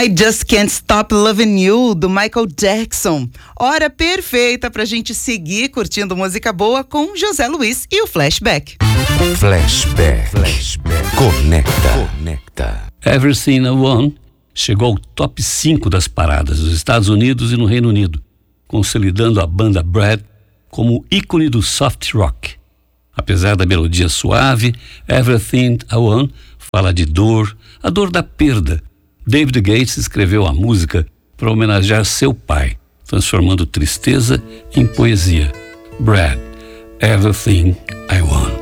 I Just Can't Stop Loving You, do Michael Jackson. Hora perfeita pra gente seguir curtindo música boa com José Luiz e o Flashback. Flashback. Conecta. Everything I Want chegou ao top 5 das paradas nos Estados Unidos e no Reino Unido, consolidando a banda Brad como ícone do soft rock. Apesar da melodia suave, Everything I Want fala de dor, a dor da perda. David Gates escreveu a música para homenagear seu pai, transformando tristeza em poesia. Brad, Everything I Want.